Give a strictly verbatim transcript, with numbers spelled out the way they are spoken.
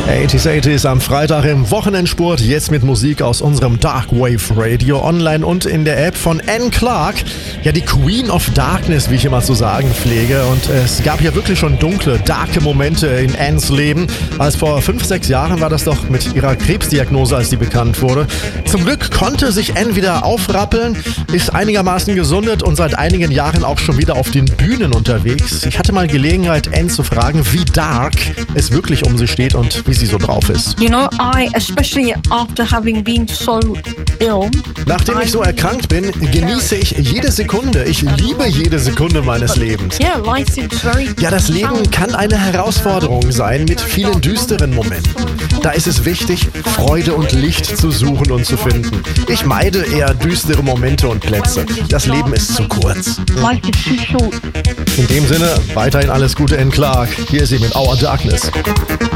achtziger achtziger am Freitag im Wochenendspurt, jetzt mit Musik aus unserem Darkwave Radio online und in der App von Anne Clark. Ja, die Queen of Darkness, wie ich immer zu sagen pflege. Und es gab ja wirklich schon dunkle, darke Momente in Annes Leben. Als vor fünf, sechs Jahren war das doch mit ihrer Krebsdiagnose, als sie bekannt wurde. Zum Glück konnte sich Anne wieder aufrappeln, ist einigermaßen gesundet und seit einigen Jahren auch schon wieder auf den Bühnen unterwegs. Ich hatte mal Gelegenheit, Anne zu fragen, wie dark es wirklich um sie steht und wie sie so drauf ist. You know, I, especially after having been so ill. Nachdem ich so erkrankt bin, genieße ich jede Sekunde. Ich liebe jede Sekunde meines Lebens. Yeah, life is very Ja, das Leben kann eine Herausforderung sein mit vielen düsteren Momenten. Da ist es wichtig, Freude und Licht zu suchen und zu finden. Ich meide eher düstere Momente und Plätze. Das Leben ist zu kurz. Life is too short. In dem Sinne, weiterhin alles Gute, Anne Clark. Hier ist sie mit Our Darkness.